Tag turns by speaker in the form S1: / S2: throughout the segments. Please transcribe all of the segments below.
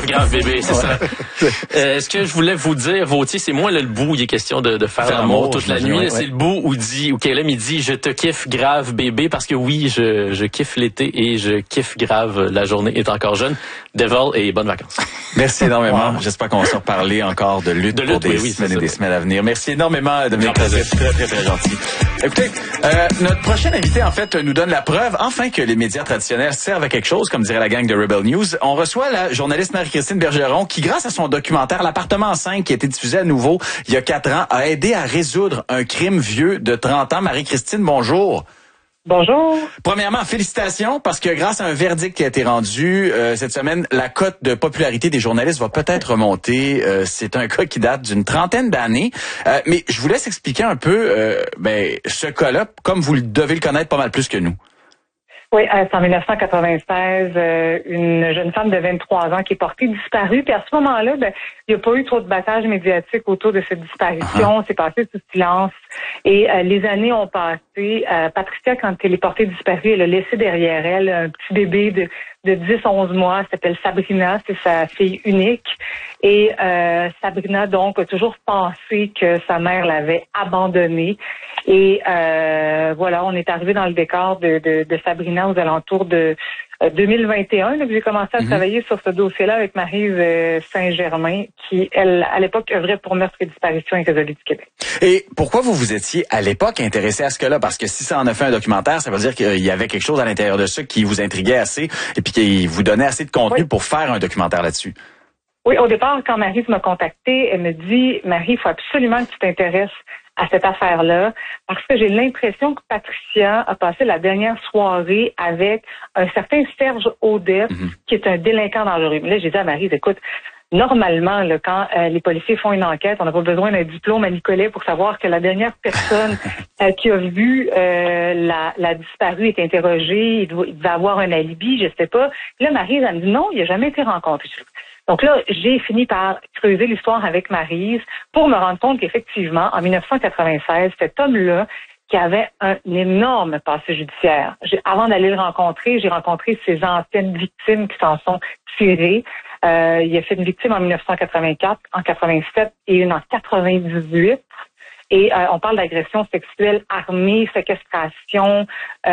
S1: kiff grave bébé, c'est ça. Ce que je voulais vous dire, Vautier, c'est moi là, le bout, il est question de faire l'amour toute la nuit. C'est le bout où Caleb il dit je te kiffe grave bébé parce que oui, je kiffe l'été et je kiffe grave la journée est encore jeune. Devil et bonnes vacances.
S2: Merci énormément. Wow. J'espère qu'on va se reparler encore de lutte pour des semaines et des semaines à venir. Merci énormément, Dominique. Très gentil. Écoutez, notre prochain invité, en fait, nous donne la preuve, enfin, que les médias traditionnels servent à quelque chose, comme dirait la gang de Rebel News. On reçoit la journaliste Marie-Christine Bergeron, qui, grâce à son documentaire L'appartement 5, qui a été diffusé à nouveau il y a 4 ans, a aidé à résoudre un crime vieux de 30 ans. Marie-Christine, bonjour.
S3: Bonjour.
S2: Premièrement, félicitations, parce que grâce à un verdict qui a été rendu cette semaine, la cote de popularité des journalistes va peut-être remonter. C'est un cas qui date d'une trentaine d'années. Mais je vous laisse expliquer un peu ce cas-là, comme vous devez le connaître pas mal plus que nous.
S3: Oui, c'est en 1996, une jeune femme de 23 ans qui est portée disparue. Puis à ce moment-là, il n'y a pas eu trop de battage médiatique autour de cette disparition. C'est passé sous silence. Et les années ont passé. Patricia, quand elle est portée disparue, elle a laissé derrière elle un petit bébé de 10-11 mois. Elle s'appelle Sabrina, c'est sa fille unique. Et Sabrina, donc, a toujours pensé que sa mère l'avait abandonnée. Et voilà, on est arrivé dans le décor de Sabrina aux alentours de 2021. Là, j'ai commencé à travailler sur ce dossier-là avec Maryse Saint-Germain, qui, elle, à l'époque, œuvrait pour Meurtre et disparition irrésolue du Québec.
S2: Et pourquoi vous étiez, à l'époque, intéressé à ce cas-là? Parce que si ça en a fait un documentaire, ça veut dire qu'il y avait quelque chose à l'intérieur de ça qui vous intriguait assez et puis qui vous donnait assez de contenu pour faire un documentaire là-dessus.
S3: Oui, au départ, quand Maryse m'a contactée, elle me dit « Marie, il faut absolument que tu t'intéresses à cette affaire-là, parce que j'ai l'impression que Patricia a passé la dernière soirée avec un certain Serge Audet, qui est un délinquant dangereux. » Là, j'ai dit à Maryse, écoute, normalement, là, quand les policiers font une enquête, on n'a pas besoin d'un diplôme à Nicolet pour savoir que la dernière personne qui a vu la disparue est interrogée, il devait avoir un alibi, je sais pas. Là, Maryse, elle me dit non, il n'a jamais été rencontré. Donc là, j'ai fini par creuser l'histoire avec Maryse pour me rendre compte qu'effectivement, en 1996, cet homme-là, qui avait un énorme passé judiciaire. Avant d'aller le rencontrer, j'ai rencontré ses anciennes victimes qui s'en sont tirées. Il a fait une victime en 1984, en 87 et une en 98. Et on parle d'agression sexuelle armée, séquestration,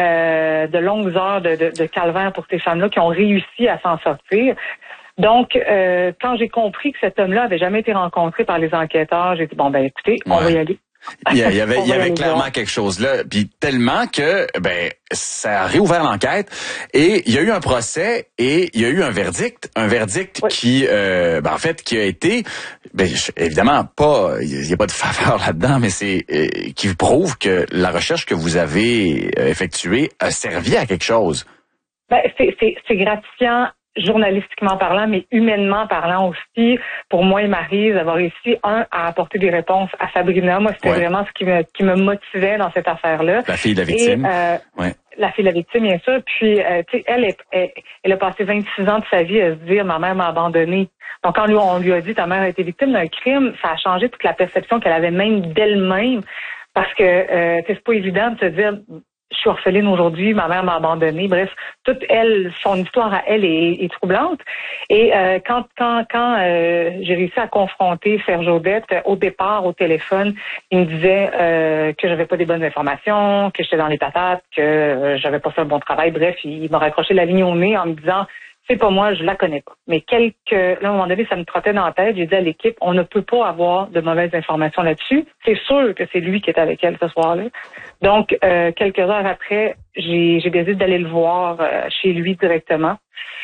S3: de longues heures de calvaire pour ces femmes-là qui ont réussi à s'en sortir. Donc, quand j'ai compris que cet homme-là avait jamais été rencontré par les enquêteurs, j'ai dit, bon, ben écoutez, on va y aller.
S2: Il y avait clairement quelque chose là, puis tellement que ça a réouvert l'enquête et il y a eu un procès et il y a eu un verdict qui en fait qui a été évidemment pas, il y a pas de faveur là-dedans, mais c'est qui prouve que la recherche que vous avez effectuée a servi à quelque chose.
S3: C'est gratifiant journalistiquement parlant, mais humainement parlant aussi, pour moi et Maryse, avoir réussi, à apporter des réponses à Sabrina. Moi, c'était vraiment ce qui me motivait dans cette affaire-là.
S2: La fille de la victime.
S3: La fille de la victime, bien sûr. Puis, tu sais, elle a passé 26 ans de sa vie à se dire, ma mère m'a abandonnée. Donc, quand on lui a dit, ta mère a été victime d'un crime, ça a changé toute la perception qu'elle avait même d'elle-même. Parce que, c'est pas évident de se dire, je suis orpheline aujourd'hui, ma mère m'a abandonnée. Bref, toute son histoire à elle est troublante. Et quand j'ai réussi à confronter Serge Audet, au départ, au téléphone, il me disait que j'avais pas des bonnes informations, que j'étais dans les patates, que j'avais pas fait un bon travail. Bref, il m'a raccroché la ligne au nez en me disant c'est pas moi, je la connais pas. Mais là, à un moment donné, ça me trottait dans la tête. J'ai dit à l'équipe, on ne peut pas avoir de mauvaises informations là-dessus. C'est sûr que c'est lui qui est avec elle ce soir-là. Donc, quelques heures après, j'ai décidé d'aller le voir chez lui directement.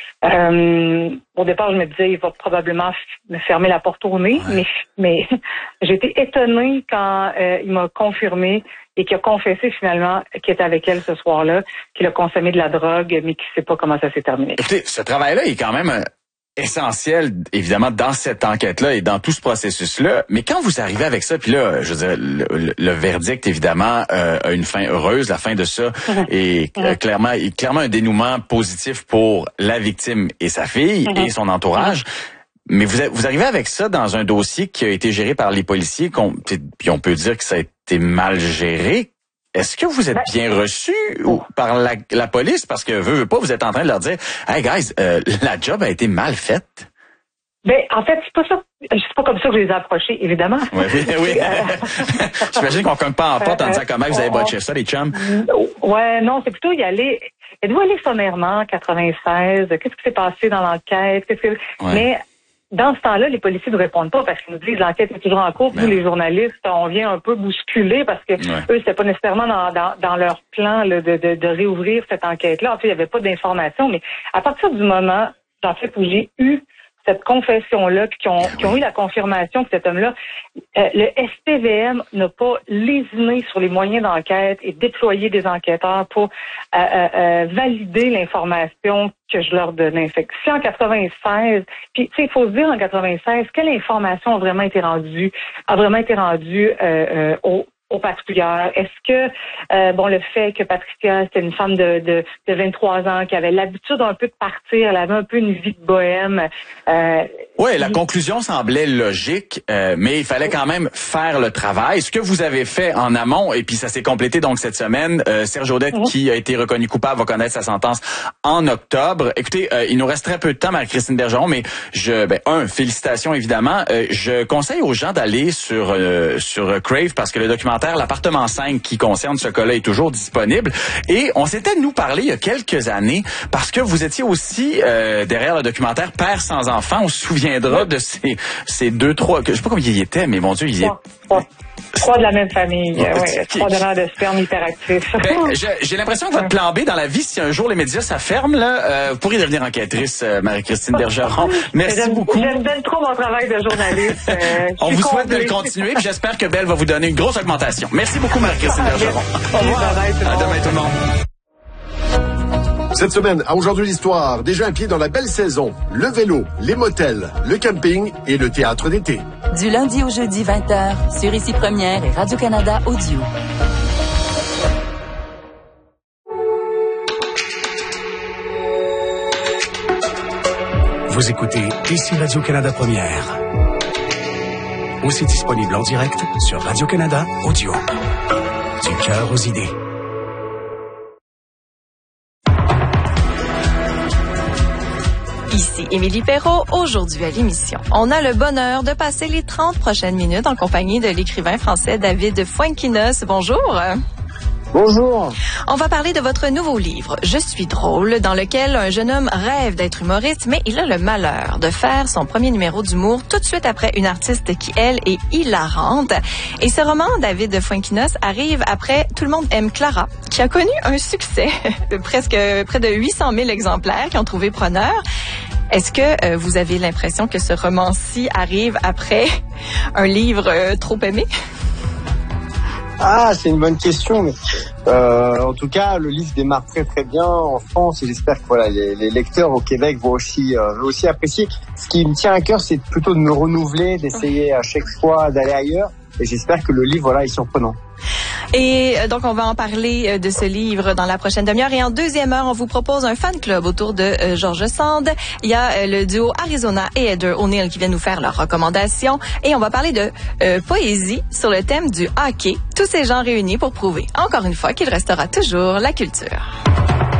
S3: Au départ, je me disais, il va probablement me fermer la porte au nez, mais j'ai été étonnée quand il m'a confirmé et qu'il a confessé finalement qu'il était avec elle ce soir-là, qu'il a consommé de la drogue, mais qu'il ne sait pas comment ça s'est terminé.
S2: Écoutez, ce travail-là est quand même essentiel, évidemment, dans cette enquête-là et dans tout ce processus-là. Mais quand vous arrivez avec ça, puis là, je veux dire, le verdict, évidemment, a une fin heureuse. La fin de ça est clairement un dénouement positif pour la victime et sa fille et son entourage. Mais vous arrivez avec ça dans un dossier qui a été géré par les policiers, puis on peut dire que ça a été mal géré. Est-ce que vous êtes bien reçu par la police? Parce que, veux pas, vous êtes en train de leur dire « Hey guys, la job a été mal faite ».
S3: Ben, en fait, c'est pas ça. C'est pas comme ça que je les ai approchés, évidemment.
S2: Oui. J'imagine qu'on cogne pas en porte en disant comment vous avez botché ça, les chums.
S3: Ouais, non, c'est plutôt y aller. Êtes-vous allé sommairement, 96? Qu'est-ce qui s'est passé dans l'enquête? Mais dans ce temps-là, les policiers ne répondent pas parce qu'ils nous disent l'enquête est toujours en cours. Nous, les journalistes, on vient un peu bousculer parce que eux, c'était pas nécessairement dans leur plan là, de réouvrir cette enquête-là. En fait, il n'y avait pas d'informations. Mais à partir du moment, en fait, où j'ai eu cette confession-là, puis qui ont eu la confirmation que cet homme-là, le SPVM n'a pas lésiné sur les moyens d'enquête et déployé des enquêteurs pour valider l'information que je leur donnais. Fait que si en 96, puis tu sais, il faut se dire en 96, quelle information a vraiment été rendue aux patrouilleurs? Est-ce que, le fait que Patricia, c'était une femme de 23 ans, qui avait l'habitude un peu de partir, elle avait un peu une vie de bohème.
S2: Oui, la conclusion semblait logique, mais il fallait quand même faire le travail. Ce que vous avez fait en amont, et puis ça s'est complété donc cette semaine, Serge Audet, qui a été reconnu coupable, va connaître sa sentence en octobre. Écoutez, il nous reste très peu de temps, Marie-Christine Bergeron, mais félicitations évidemment. Je conseille aux gens d'aller sur Crave parce que le documentaire L'appartement 5 qui concerne ce cas-là est toujours disponible. Et on s'était nous parlé il y a quelques années parce que vous étiez aussi derrière le documentaire Père sans enfant. On se souviendra de ces deux, trois, je sais pas combien il y était, mais mon Dieu, il y était...
S3: Trois de la même famille, trois donneurs de sperme hyperactifs.
S2: J'ai l'impression que votre plan B dans la vie, si un jour les médias ça ferme, là, vous pourriez devenir enquêtrice, Marie-Christine Bergeron. Merci beaucoup.
S3: J'aime bien trop mon travail de journaliste.
S2: On vous souhaite de le continuer, puis j'espère que Belle va vous donner une grosse augmentation. Merci beaucoup, Marie-Christine Bergeron.
S3: Au revoir.
S2: À demain tout le monde.
S4: Cette semaine, à Aujourd'hui l'Histoire, déjà un pied dans la belle saison, le vélo, les motels, le camping et le théâtre d'été.
S5: Du lundi au jeudi 20h, sur Ici Première et Radio-Canada Audio.
S6: Vous écoutez Ici Radio-Canada Première. Aussi disponible en direct sur Radio-Canada Audio. Du cœur aux idées.
S7: Ici Émilie Perrault, aujourd'hui à l'émission. On a le bonheur de passer les 30 prochaines minutes en compagnie de l'écrivain français David Fuenquinos. Bonjour.
S8: Bonjour.
S7: On va parler de votre nouveau livre, Je suis drôle, dans lequel un jeune homme rêve d'être humoriste, mais il a le malheur de faire son premier numéro d'humour tout de suite après une artiste qui, elle, est hilarante. Et ce roman, David Fuenquinos, arrive après Tout le monde aime Clara, qui a connu un succès de près de 800 000 exemplaires qui ont trouvé preneur. Est-ce que vous avez l'impression que ce roman-ci arrive après un livre trop aimé?
S8: Ah, c'est une bonne question. Mais, en tout cas, le livre démarre très très bien en France et j'espère que les lecteurs au Québec vont aussi apprécier. Ce qui me tient à cœur, c'est plutôt de me renouveler, d'essayer à chaque fois d'aller ailleurs. Et j'espère que le livre est surprenant.
S7: Et donc, on va en parler de ce livre dans la prochaine demi-heure. Et en deuxième heure, on vous propose un fan club autour de George Sand. Il y a le duo Arizona et Heather O'Neill qui viennent nous faire leurs recommandations. Et on va parler de poésie sur le thème du hockey. Tous ces gens réunis pour prouver, encore une fois, qu'il restera toujours la culture.